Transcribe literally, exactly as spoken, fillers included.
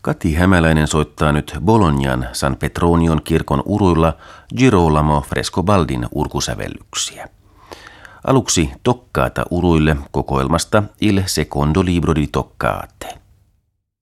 Kati Hämäläinen soittaa nyt Bolognan San Petronion kirkon uruilla Girolamo Frescobaldin urkusävellyksiä. Aluksi Toccata uruille kokoelmasta Il secondo libro di toccate.